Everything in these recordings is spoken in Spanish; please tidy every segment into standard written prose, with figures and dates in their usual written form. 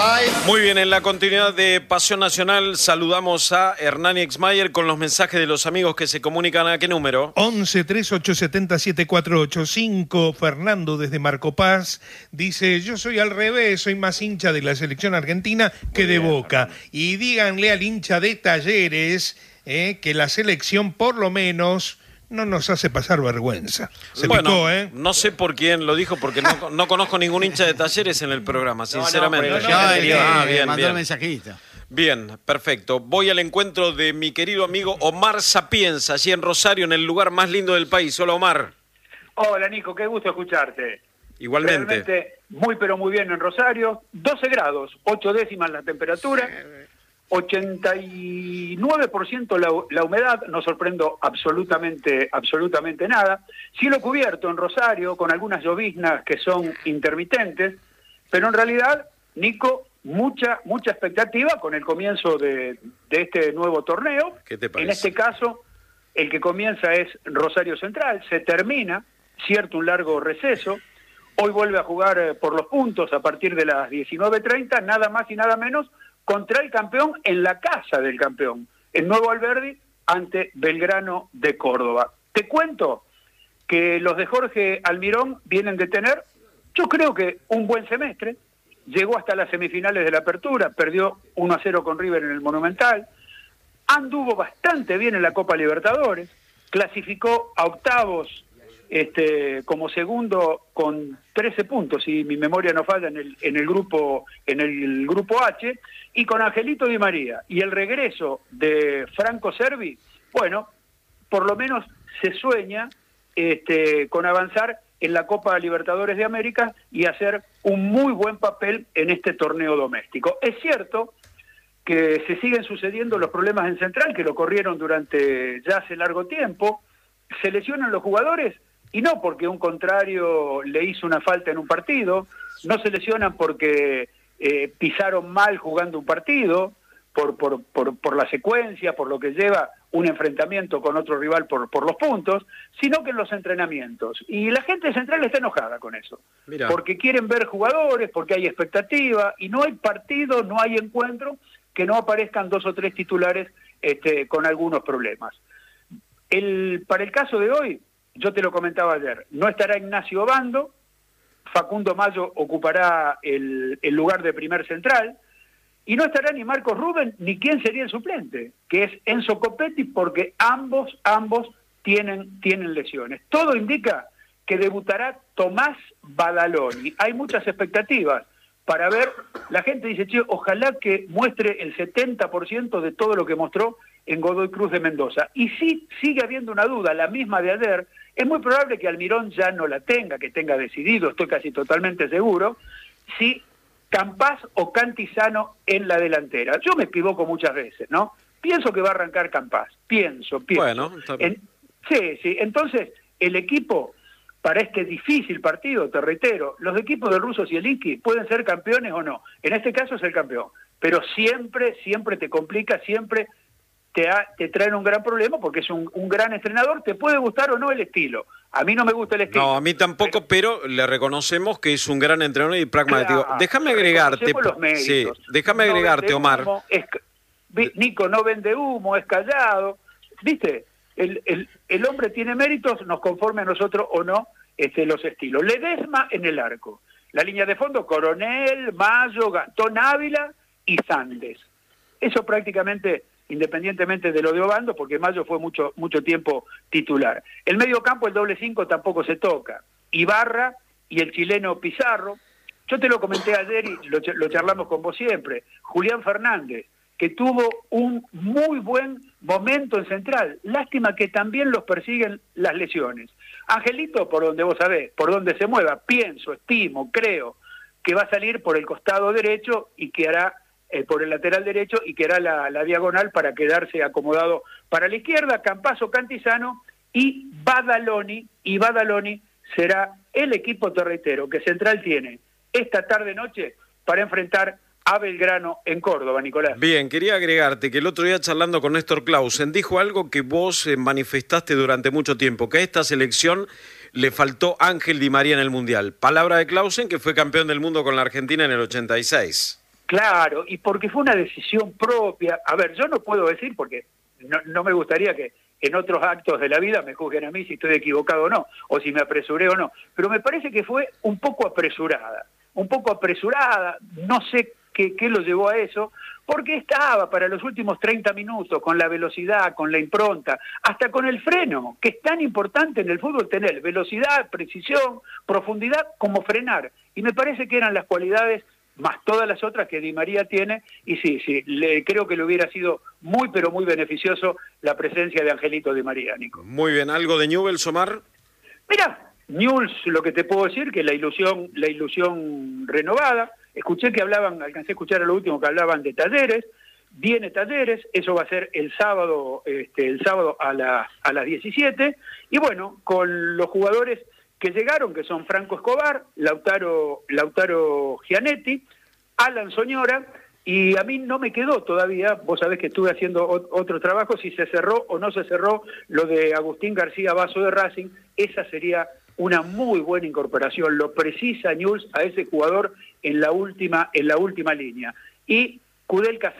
Muy bien, en la continuidad de Pasión Nacional saludamos a Hernán Exmayer con los mensajes de los amigos que se comunican. ¿A qué número? 11 3870 7485. Fernando desde Marco Paz dice: yo soy al revés, soy más hincha de la selección argentina que de Boca. Y díganle al hincha de Talleres que la selección por lo menos no nos hace pasar vergüenza. Se picó, no sé por quién lo dijo, porque no conozco ningún hincha de Talleres en el programa, sinceramente. Mandó el mensajito. Bien, perfecto. Voy al encuentro de mi querido amigo Omar Sapienza, allí en Rosario, en el lugar más lindo del país. Hola, Omar. Hola, Nico, qué gusto escucharte. Igualmente. Realmente muy, pero muy bien en Rosario. 12 grados, 8 décimas la temperatura. 89% la humedad, no sorprendo absolutamente nada. Cielo cubierto en Rosario, con algunas lloviznas que son intermitentes, pero en realidad, Nico, mucha expectativa con el comienzo de este nuevo torneo. ¿Qué te parece? En este caso, el que comienza es Rosario Central, se termina, cierto, un largo receso. Hoy vuelve a jugar por los puntos a partir de las 19:30, nada más y nada menos, contra el campeón en la casa del campeón, el Nuevo Alberdi ante Belgrano de Córdoba. Te cuento que los de Jorge Almirón vienen de tener, yo creo que un buen semestre, llegó hasta las semifinales de la Apertura, perdió 1-0 con River en el Monumental, anduvo bastante bien en la Copa Libertadores, clasificó a octavos como segundo con 13 puntos, si mi memoria no falla, en el grupo H, y con Angelito Di María y el regreso de Franco Cervi, bueno, por lo menos se sueña con avanzar en la Copa Libertadores de América y hacer un muy buen papel en este torneo doméstico. Es cierto que se siguen sucediendo los problemas en Central, que lo corrieron durante ya hace largo tiempo, se lesionan los jugadores, y no porque un contrario le hizo una falta en un partido, no se lesionan porque pisaron mal jugando un partido, por la secuencia, por lo que lleva un enfrentamiento con otro rival por los puntos, sino que en los entrenamientos. Y la gente de Central está enojada con eso. Mirá. Porque quieren ver jugadores, porque hay expectativa, y no hay partido, no hay encuentro, que no aparezcan 2 o 3 titulares con algunos problemas. Para el caso de hoy, yo te lo comentaba ayer, no estará Ignacio Bando, Facundo Mayo ocupará el lugar de primer central, y no estará ni Marcos Rubén, ni quién sería el suplente, que es Enzo Copetti, porque ambos tienen lesiones. Todo indica que debutará Tomás Badaloni. Hay muchas expectativas para ver, la gente dice, che, ojalá que muestre el 70% de todo lo que mostró en Godoy Cruz de Mendoza. Y si sigue habiendo una duda, la misma de ayer, es muy probable que Almirón ya no la tenga, que tenga decidido, estoy casi totalmente seguro, si Campás o Cantizano en la delantera. Yo me equivoco muchas veces, ¿no? Pienso que va a arrancar Campás, pienso. Bueno, está bien. Sí, entonces el equipo para este difícil partido, te reitero, los equipos del ruso Zielinski pueden ser campeones o no, en este caso es el campeón, pero siempre te complica, siempre te traen un gran problema porque es un gran entrenador, te puede gustar o no el estilo. A mí no me gusta el estilo. No, a mí tampoco, pero le reconocemos que es un gran entrenador y pragmático. Claro, déjame agregarte, déjame agregarte, Omar. Humo, Nico no vende humo, es callado. ¿Viste? El hombre tiene méritos, nos conforme a nosotros o no los estilos. Ledesma en el arco. La línea de fondo, Coronel, Mayo, Gastón Ávila y Sandes. Eso prácticamente, independientemente de lo de Obando, porque Mayo fue mucho tiempo titular. El medio campo, el doble 5 tampoco se toca. Ibarra y el chileno Pizarro. Yo te lo comenté ayer y lo charlamos con vos siempre. Julián Fernández, que tuvo un muy buen momento en Central. Lástima que también los persiguen las lesiones. Angelito, por donde vos sabés, por donde se mueva, pienso, estimo, creo, que va a salir por el costado derecho y que hará por el lateral derecho y que hará la diagonal para quedarse acomodado para la izquierda. Campazo, Cantizano y Badaloni será el equipo terretero que Central tiene esta tarde-noche para enfrentar a Belgrano en Córdoba, Nicolás. Bien, quería agregarte que el otro día charlando con Néstor Clausen dijo algo que vos manifestaste durante mucho tiempo, que a esta selección le faltó Ángel Di María en el Mundial. Palabra de Clausen, que fue campeón del mundo con la Argentina en el 86. Claro, y porque fue una decisión propia. A ver, yo no puedo decir, porque no me gustaría que en otros actos de la vida me juzguen a mí si estoy equivocado o no, o si me apresuré o no, pero me parece que fue un poco apresurada, no sé qué lo llevó a eso, porque estaba para los últimos 30 minutos con la velocidad, con la impronta, hasta con el freno, que es tan importante en el fútbol tener velocidad, precisión, profundidad, como frenar, y me parece que eran las cualidades más todas las otras que Di María tiene, y sí, creo que le hubiera sido muy, pero muy beneficioso la presencia de Angelito Di María, Nico. Muy bien, ¿algo de Newell's, Omar? Mira, Newell's, lo que te puedo decir, que la ilusión renovada, alcancé a escuchar a lo último que hablaban de Talleres, viene Talleres, eso va a ser el sábado a las 17, y bueno, con los jugadores que llegaron, que son Franco Escobar, Lautaro Gianetti, Alan Soñora, y a mí no me quedó todavía, vos sabés que estuve haciendo otro trabajo, si se cerró o no se cerró lo de Agustín García Basso de Racing, esa sería una muy buena incorporación, lo precisa Newell's a ese jugador en la última línea. Y Kudelka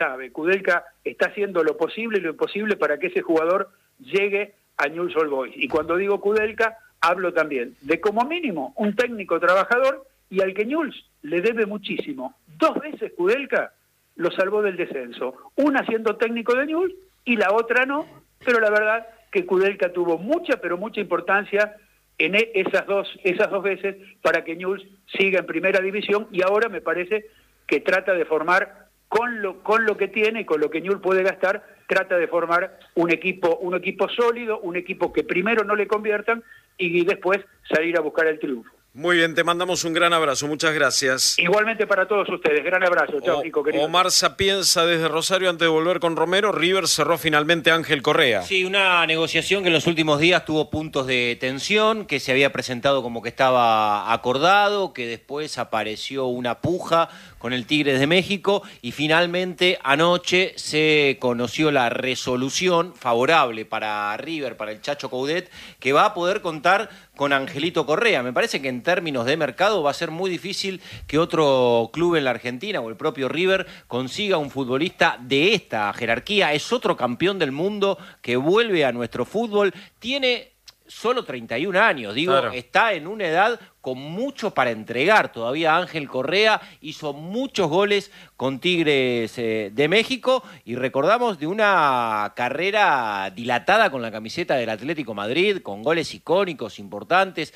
está haciendo lo posible y lo imposible para que ese jugador llegue a Newell's Old Boys. Y cuando digo Kudelka, hablo también de como mínimo un técnico trabajador y al que Newell's le debe muchísimo. 2 veces Kudelka lo salvó del descenso, una siendo técnico de Newell's y la otra no, pero la verdad que Kudelka tuvo mucha, pero mucha importancia en esas dos veces para que Newell's siga en primera división, y ahora me parece que trata de formar con lo que tiene y con lo que Newell's puede gastar, trata de formar un equipo sólido, un equipo que primero no le conviertan y después salir a buscar el triunfo. Muy bien, te mandamos un gran abrazo, muchas gracias. Igualmente para todos ustedes, gran abrazo. Chao, Nico, querido. Omar Sapienza desde Rosario, antes de volver con Romero, River cerró finalmente a Ángel Correa. Sí, una negociación que en los últimos días tuvo puntos de tensión, que se había presentado como que estaba acordado, que después apareció una puja con el Tigres de México y finalmente anoche se conoció la resolución favorable para River, para el Chacho Coudet, que va a poder contar con Angelito Correa. Me parece que en términos de mercado va a ser muy difícil que otro club en la Argentina o el propio River consiga un futbolista de esta jerarquía. Es otro campeón del mundo que vuelve a nuestro fútbol. Tiene solo 31 años, claro. Está en una edad con mucho para entregar. Todavía Ángel Correa hizo muchos goles con Tigres de México y recordamos de una carrera dilatada con la camiseta del Atlético Madrid, con goles icónicos, importantes.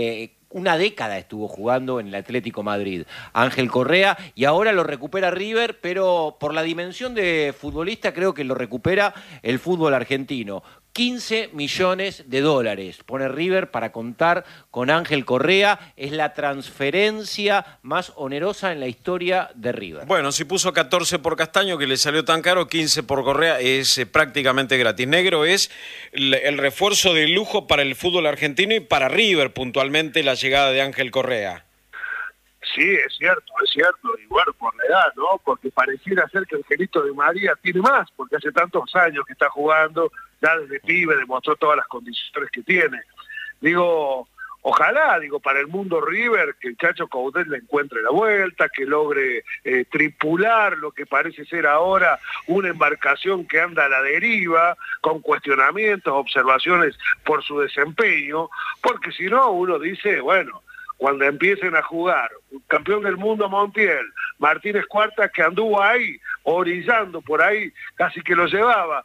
Una década estuvo jugando en el Atlético Madrid Ángel Correa y ahora lo recupera River, pero por la dimensión de futbolista creo que lo recupera el fútbol argentino. 15 millones de dólares pone River para contar con Ángel Correa. Es la transferencia más onerosa en la historia de River. Bueno, si puso 14 por Castaño, que le salió tan caro, 15 por Correa es prácticamente gratis. Negro, es el refuerzo de lujo para el fútbol argentino y para River puntualmente la llegada de Ángel Correa. Sí, es cierto, y bueno, por la edad, ¿no? Porque pareciera ser que Angelito Di María tiene más, porque hace tantos años que está jugando, ya desde pibe demostró todas las condiciones que tiene. Digo, ojalá, para el mundo River, que el Chacho Coudet le encuentre la vuelta, que logre tripular lo que parece ser ahora una embarcación que anda a la deriva, con cuestionamientos, observaciones por su desempeño, porque si no uno dice, bueno, cuando empiecen a jugar, campeón del mundo Montiel, Martínez Cuarta, que anduvo ahí, orillando por ahí, casi que lo llevaba,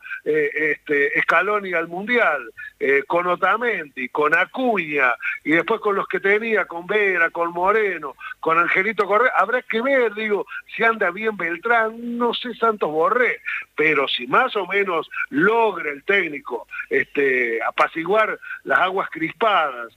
Scaloni al Mundial, con Otamendi, con Acuña, y después con los que tenía, con Vera, con Moreno, con Angelito Correa, habrá que ver, si anda bien Beltrán, no sé Santos Borré, pero si más o menos logra el técnico apaciguar las aguas crispadas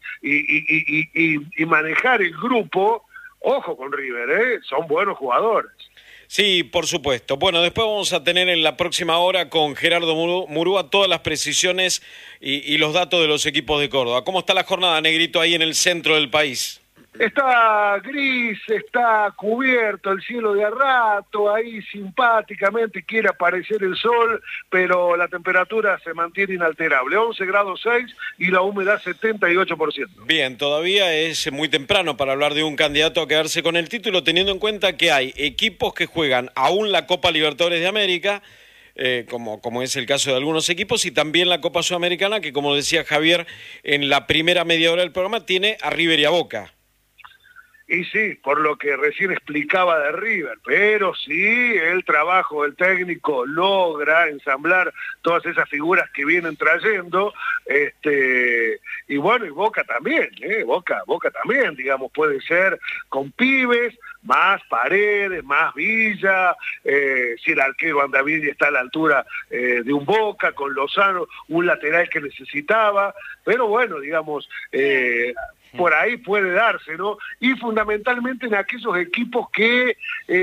y manejar el grupo, ojo con River, son buenos jugadores. Sí, por supuesto. Bueno, después vamos a tener en la próxima hora con Gerardo Murúa todas las precisiones y los datos de los equipos de Córdoba. ¿Cómo está la jornada, Negrito, ahí en el centro del país? Está gris, está cubierto el cielo de a rato, ahí simpáticamente quiere aparecer el sol, pero la temperatura se mantiene inalterable, 11 grados 6 y la humedad 78%. Bien, todavía es muy temprano para hablar de un candidato a quedarse con el título, teniendo en cuenta que hay equipos que juegan aún la Copa Libertadores de América, como es el caso de algunos equipos, y también la Copa Sudamericana, que como decía Javier en la primera media hora del programa, tiene a River y a Boca. Y sí, por lo que recién explicaba de River, pero sí, el trabajo del técnico logra ensamblar todas esas figuras que vienen trayendo, y bueno, y Boca también, Boca también, digamos, puede ser con pibes, más Paredes, más Villa, si el arquero Andavidi está a la altura de un Boca, con Lozano, un lateral que necesitaba, pero bueno, digamos, por ahí puede darse, ¿no? Y fundamentalmente en aquellos equipos que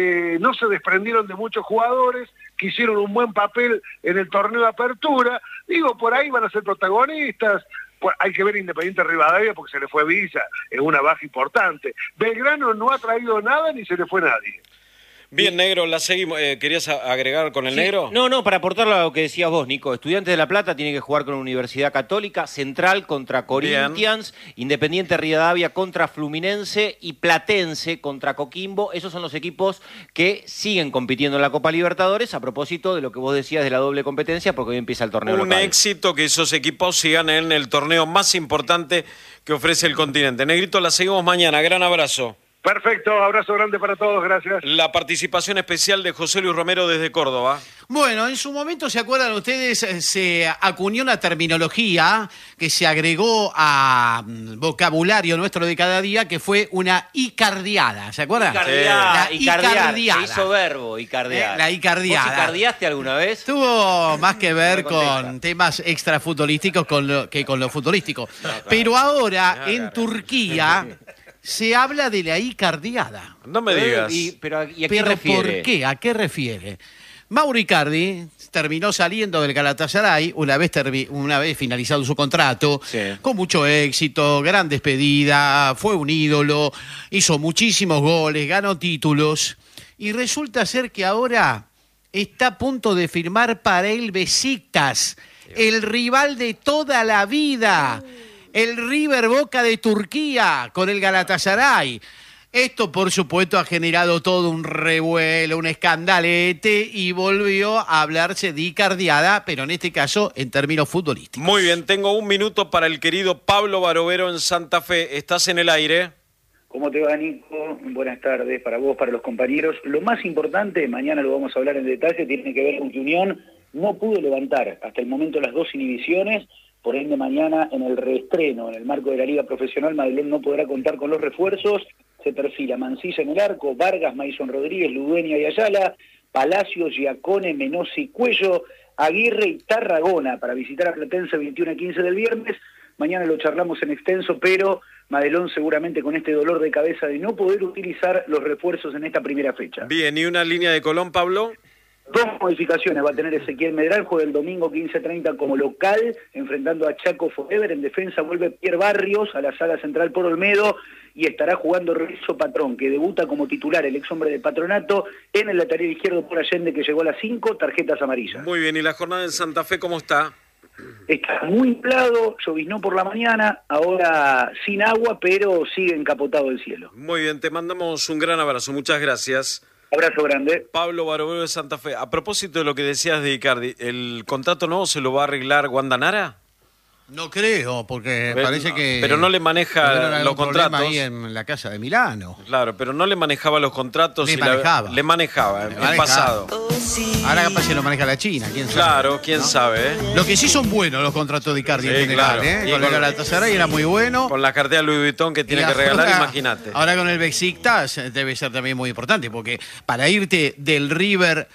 no se desprendieron de muchos jugadores, que hicieron un buen papel en el torneo de apertura, digo, por ahí van a ser protagonistas. Pues hay que ver Independiente Rivadavia porque se le fue Villa, es una baja importante. Belgrano no ha traído nada ni se le fue nadie. Bien, Negro, la seguimos. ¿Querías agregar con el Negro? No, para aportarlo a lo que decías vos, Nico. Estudiantes de La Plata tiene que jugar con Universidad Católica, Central contra Corinthians, bien. Independiente Rivadavia contra Fluminense y Platense contra Coquimbo. Esos son los equipos que siguen compitiendo en la Copa Libertadores, a propósito de lo que vos decías de la doble competencia, porque hoy empieza el torneo local. Un éxito que esos equipos sigan en el torneo más importante que ofrece el continente. Negrito, la seguimos mañana. Gran abrazo. Perfecto, abrazo grande para todos, gracias. La participación especial de José Luis Romero desde Córdoba. Bueno, en su momento, ¿se acuerdan ustedes? Se acuñó una terminología que se agregó a vocabulario nuestro de cada día, que fue una icardiada, ¿se acuerdan? Icardiar. Se hizo verbo, icardiar. La icardiada. ¿Vos icardiaste alguna vez? Tuvo más que ver con temas extrafutbolísticos que con lo futbolístico. Pero ahora, en Turquía... se habla de la icardiada. No me digas. ¿Pero a qué refiere? ¿Por qué? ¿A qué refiere? Mauro Icardi terminó saliendo del Galatasaray una vez finalizado su contrato, sí, con mucho éxito, gran despedida, fue un ídolo, hizo muchísimos goles, ganó títulos, y resulta ser que ahora está a punto de firmar para el Beşiktaş, el rival de toda la vida. El River Boca de Turquía con el Galatasaray. Esto, por supuesto, ha generado todo un revuelo, un escandalete, y volvió a hablarse de icardiada, pero en este caso en términos futbolísticos. Muy bien, tengo un minuto para el querido Pablo Barovero en Santa Fe. ¿Estás en el aire? ¿Cómo te va, Nico? Buenas tardes para vos, para los compañeros. Lo más importante, mañana lo vamos a hablar en detalle, tiene que ver con que Unión no pudo levantar hasta el momento las dos inhibiciones. Por ende, mañana en el reestreno, en el marco de la Liga Profesional, Madelón no podrá contar con los refuerzos. Se perfila Mancilla en el arco, Vargas, Maison Rodríguez, Ludueña y Ayala, Palacios, Giacone, Menossi, Cuello, Aguirre y Tarragona para visitar a Platense 21 a 15 del viernes. Mañana lo charlamos en extenso, pero Madelón seguramente con este dolor de cabeza de no poder utilizar los refuerzos en esta primera fecha. Bien, ¿y una línea de Colón, Pablo? Dos modificaciones va a tener Ezequiel Medral, juega el domingo 15:30 como local, enfrentando a Chaco Forever. En defensa vuelve Pierre Barrios a la saga central por Olmedo y estará jugando Renzo Patrón, que debuta como titular, el ex hombre de Patronato, en el lateral izquierdo por Allende, que llegó a las 5, tarjetas amarillas. Muy bien, ¿y la jornada en Santa Fe cómo está? Está muy inflado, lloviznó por la mañana, ahora sin agua, pero sigue encapotado el cielo. Muy bien, te mandamos un gran abrazo, muchas gracias. Abrazo grande. Pablo Barovero de Santa Fe. A propósito de lo que decías de Icardi, ¿el contrato nuevo se lo va a arreglar Guandanara? No creo, porque parece que... Pero no le maneja los contratos. Ahí en la casa de Milano. Claro, pero no le manejaba los contratos. Le manejaba en pasado. Ahora capaz se lo maneja la China, quién sabe. Claro, quién sabe, ¿eh? Lo que sí son buenos los contratos de Icardi en general, claro. ¿eh? Con el Galatasaray era muy bueno. Con la cartera Louis Vuitton que tiene que regalar, imagínate. Ahora con el Beşiktaş debe ser también muy importante, porque para irte del River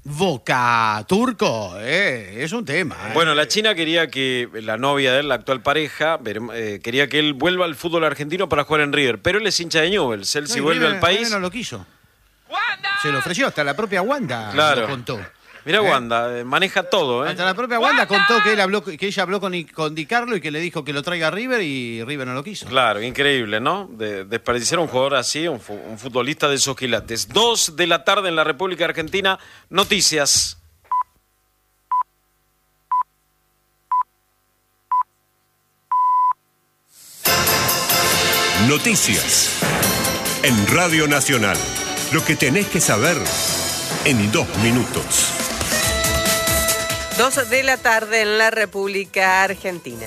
Boca turco, es un tema. Bueno, la China quería que la novia de él, la actual pareja, quería que él vuelva al fútbol argentino para jugar en River, pero él es hincha de Newell's. Él si vuelve al país... No lo quiso. Se lo ofreció, hasta la propia Wanda claro. lo contó. Mirá Wanda, maneja todo, Hasta la propia Wanda contó que ella habló con Di Carlo y que le dijo que lo traiga a River y River no lo quiso. Claro, increíble, ¿no? Desperdiciar un jugador así, un futbolista de esos quilates. 2 de la tarde en la República Argentina. Noticias. Noticias. En Radio Nacional. Lo que tenés que saber en 2 minutos. 2 de la tarde en la República Argentina.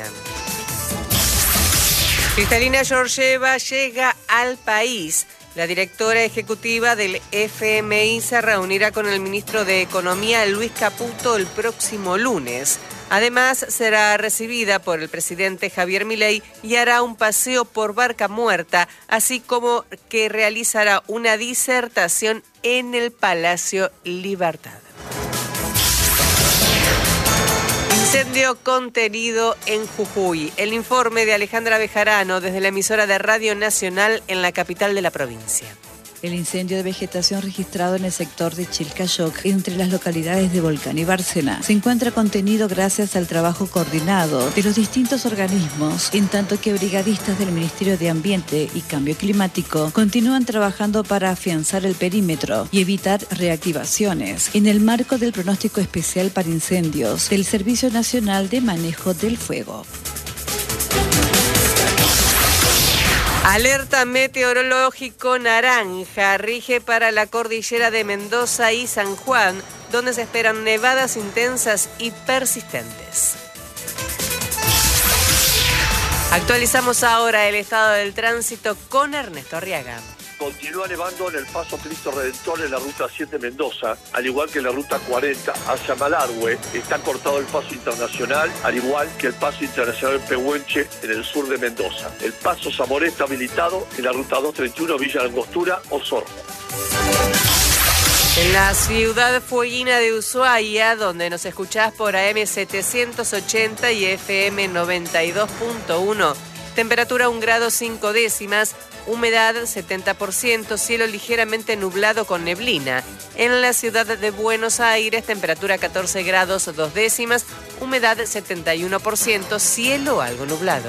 Cristalina Georgieva llega al país. La directora ejecutiva del FMI se reunirá con el ministro de Economía, Luis Caputo, el próximo lunes. Además, será recibida por el presidente Javier Milei y hará un paseo por Barca Muerta, así como que realizará una disertación en el Palacio Libertad. Incendio contenido en Jujuy. El informe de Alejandra Bejarano desde la emisora de Radio Nacional en la capital de la provincia. El incendio de vegetación registrado en el sector de Chilcayoc, entre las localidades de Volcán y Bárcena, se encuentra contenido gracias al trabajo coordinado de los distintos organismos, en tanto que brigadistas del Ministerio de Ambiente y Cambio Climático continúan trabajando para afianzar el perímetro y evitar reactivaciones en el marco del pronóstico especial para incendios del Servicio Nacional de Manejo del Fuego. Alerta meteorológico naranja rige para la cordillera de Mendoza y San Juan, donde se esperan nevadas intensas y persistentes. Actualizamos ahora el estado del tránsito con Ernesto Arriaga. Continúa nevando en el Paso Cristo Redentor en la Ruta 7 Mendoza, al igual que en la Ruta 40 hacia Malargüe. Está cortado el Paso Internacional, al igual que el Paso Internacional Pehuenche en el sur de Mendoza. El Paso Zamoré está habilitado en la Ruta 231 Villa Angostura, Osorno. En la ciudad fueguina de Ushuaia, donde nos escuchás por AM 780 y FM 92.1, temperatura 1 grado 5 décimas, humedad 70%, cielo ligeramente nublado con neblina. En la ciudad de Buenos Aires, temperatura 14 grados 2 décimas, humedad 71%, cielo algo nublado.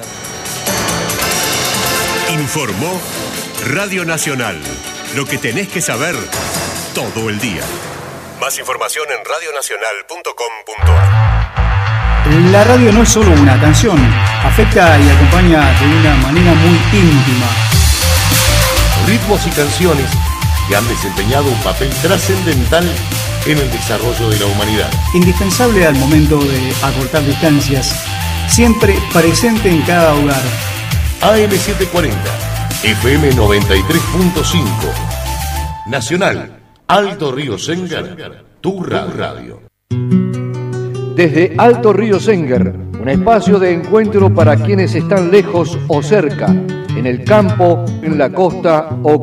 Informó Radio Nacional. Lo que tenés que saber todo el día. Más información en radionacional.com.ar. La radio no es solo una canción, afecta y acompaña de una manera muy íntima. Ritmos y canciones que han desempeñado un papel trascendental en el desarrollo de la humanidad. Indispensable al momento de acortar distancias, siempre presente en cada hogar. AM740, FM 93.5, Nacional, Alto Río Sengar, tu radio. Desde Alto Río Sengar, un espacio de encuentro para quienes están lejos o cerca, en el campo, en la costa o